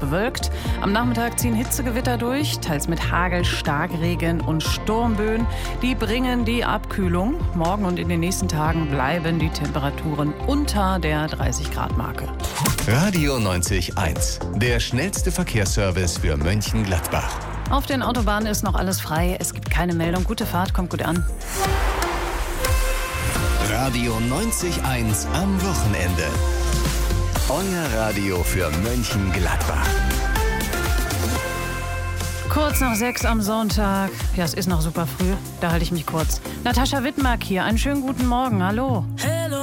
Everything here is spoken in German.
bewölkt. Am Nachmittag ziehen Hitzegewitter durch, teils mit Hagel, Starkregen und Sturmböen. Die bringen die Abkühlung. Morgen und in den nächsten Tagen bleiben die Temperaturen unter der 30-Grad-Marke. Radio 90.1, der schnellste Verkehrsservice für Mönchengladbach. Auf den Autobahnen ist noch alles frei. Es gibt keine Meldung. Gute Fahrt, kommt gut an. Radio 90.1 am Wochenende. Euer Radio für Mönchengladbach. Kurz nach 6 am Sonntag. Ja, es ist noch super früh. Da halte ich mich kurz. Natascha Wittmark hier. Einen schönen guten Morgen. Hallo. Hey.